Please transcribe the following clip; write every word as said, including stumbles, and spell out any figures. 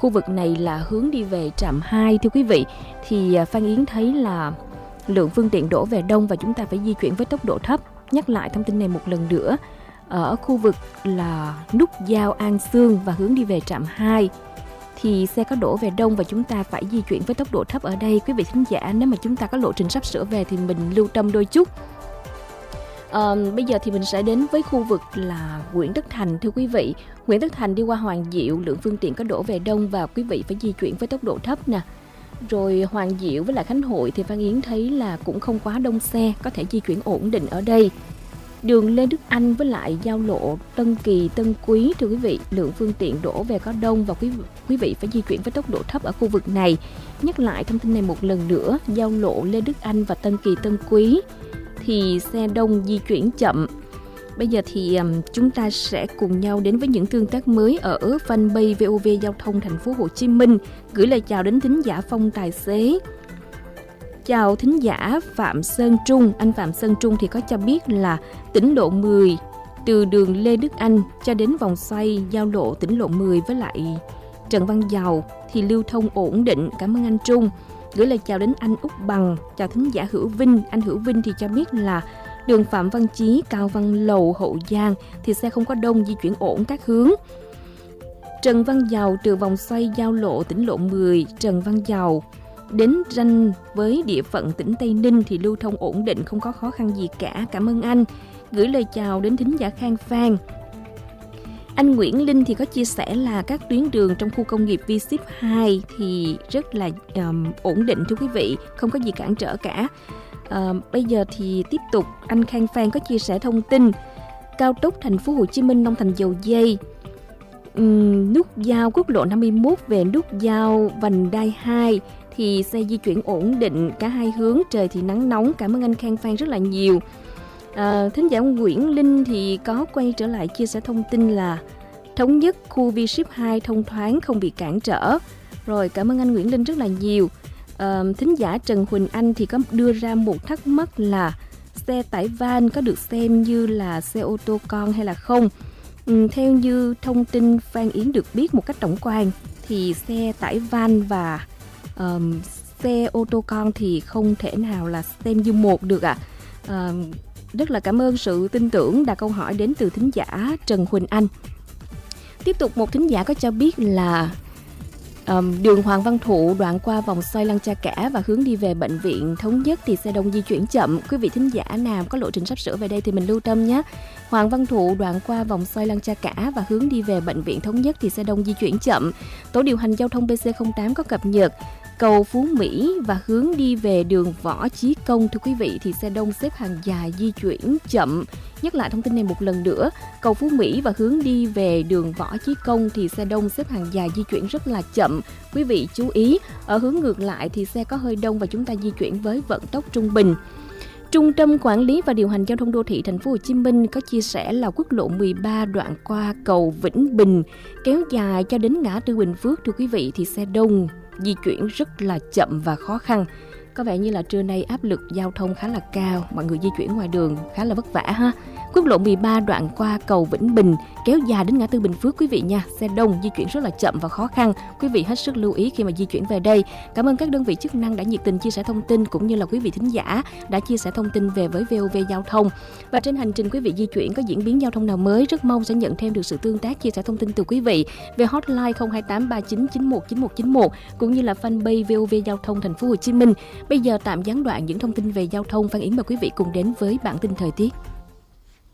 khu vực này là hướng đi về trạm hai thưa quý vị. Thì Phan Yến thấy là lượng phương tiện đổ về đông và chúng ta phải di chuyển với tốc độ thấp. Nhắc lại thông tin này một lần nữa. Ở khu vực là nút giao An Sương và hướng đi về trạm hai thì xe có đổ về đông và chúng ta phải di chuyển với tốc độ thấp ở đây. Quý vị thính giả, nếu mà chúng ta có lộ trình sắp sửa về thì mình lưu tâm đôi chút. À, bây giờ thì mình sẽ đến với khu vực là Nguyễn Tất Thành thưa quý vị. Nguyễn Tất Thành đi qua Hoàng Diệu, lượng phương tiện có đổ về đông và quý vị phải di chuyển với tốc độ thấp nè. Rồi Hoàng Diệu với lại Khánh Hội thì Phan Yến thấy là cũng không quá đông xe, có thể di chuyển ổn định ở đây. Đường Lê Đức Anh với lại giao lộ Tân Kỳ, Tân Quý thưa quý vị, lượng phương tiện đổ về có đông và quý quý vị phải di chuyển với tốc độ thấp ở khu vực này. Nhắc lại thông tin này một lần nữa, giao lộ Lê Đức Anh và Tân Kỳ, Tân Quý thì xe đông di chuyển chậm. Bây giờ thì um, chúng ta sẽ cùng nhau đến với những tương tác mới ở fanpage vê o vê Giao thông Thành phố Hồ Chí Minh. Gửi lời chào đến thính giả Phong Tài Xế. Chào thính giả Phạm Sơn Trung. Anh Phạm Sơn Trung thì có cho biết là tỉnh lộ mười từ đường Lê Đức Anh cho đến vòng xoay giao lộ tỉnh lộ mười với lại Trần Văn Dầu thì lưu thông ổn định. Cảm ơn anh Trung. Gửi lời chào đến anh Úc Bằng. Chào thính giả Hữu Vinh. Anh Hữu Vinh thì cho biết là đường Phạm Văn Chí, Cao Văn Lầu, Hậu Giang thì xe không có đông, di chuyển ổn các hướng. Trần Văn Dầu từ vòng xoay giao lộ tỉnh lộ mười, Trần Văn Dầu đến ranh với địa phận tỉnh Tây Ninh thì lưu thông ổn định, không có khó khăn gì cả. Cảm ơn anh. Gửi lời chào đến thính giả Khang Phan. Anh Nguyễn Linh thì có chia sẻ là các tuyến đường trong khu công nghiệp vê ship hai thì rất là um, ổn định thưa quý vị, không có gì cản trở cả. Uh, bây giờ thì tiếp tục anh Khang Phan có chia sẻ thông tin cao tốc Thành phố Hồ Chí Minh Long Thành Dầu Giây, um, nút giao quốc lộ năm mươi mốt về nút giao vành đai hai thì xe di chuyển ổn định cả hai hướng, trời thì nắng nóng. Cảm ơn anh Khang Phan rất là nhiều. À, thính giả Nguyễn Linh thì có quay trở lại chia sẻ thông tin là thống nhất khu vê ship hai thông thoáng, không bị cản trở. Rồi, cảm ơn anh Nguyễn Linh rất là nhiều. À, thính giả Trần Huỳnh Anh thì có đưa ra một thắc mắc là xe tải van có được xem như là xe ô tô con hay là không? Ừ, theo như thông tin Phan Yến được biết một cách tổng quan thì xe tải van và um, xe ô tô con thì không thể nào là xem như một được ạ. À. Uh, rất là cảm ơn sự tin tưởng đặt câu hỏi đến từ thính giả Trần Huỳnh Anh. Tiếp tục một thính giả có cho biết là um, đường Hoàng Văn Thụ đoạn qua vòng xoay Lăng Cha Cả và hướng đi về bệnh viện Thống Nhất thì xe đông di chuyển chậm. Quý vị thính giả nào có lộ trình sắp sửa về đây thì mình lưu tâm nhé. Hoàng Văn Thụ đoạn qua vòng xoay Lăng Cha Cả và hướng đi về bệnh viện Thống Nhất thì xe đông di chuyển chậm. Tổ điều hành giao thông bê xê không tám có cập nhật cầu Phú Mỹ và hướng đi về đường Võ Chí Công thưa quý vị thì xe đông xếp hàng dài di chuyển chậm. Nhắc lại thông tin này một lần nữa, cầu Phú Mỹ và hướng đi về đường Võ Chí Công thì xe đông xếp hàng dài di chuyển rất là chậm. Quý vị chú ý, ở hướng ngược lại thì xe có hơi đông và chúng ta di chuyển với vận tốc trung bình. Trung tâm Quản lý và Điều hành Giao thông Đô thị Thành phố Hồ Chí Minh có chia sẻ là quốc lộ mười ba đoạn qua cầu Vĩnh Bình kéo dài cho đến ngã tư Bình Phước thưa quý vị thì xe đông di chuyển rất là chậm và khó khăn. Có vẻ như là trưa nay áp lực giao thông khá là cao, mọi người di chuyển ngoài đường khá là vất vả ha. Quốc lộ mười ba đoạn qua cầu Vĩnh Bình kéo dài đến ngã tư Bình Phước quý vị nha, xe đông di chuyển rất là chậm và khó khăn. Quý vị hết sức lưu ý khi mà di chuyển về đây. Cảm ơn các đơn vị chức năng đã nhiệt tình chia sẻ thông tin cũng như là quý vị thính giả đã chia sẻ thông tin về với vê o vê Giao thông. Và trên hành trình quý vị di chuyển có diễn biến giao thông nào mới, rất mong sẽ nhận thêm được sự tương tác chia sẻ thông tin từ quý vị về hotline không hai tám ba chín chín một chín một chín một cũng như là fanpage vê o vê Giao thông Thành phố Hồ Chí Minh. Bây giờ tạm gián đoạn những thông tin về giao thông, Phan Yến mời quý vị cùng đến với bản tin thời tiết.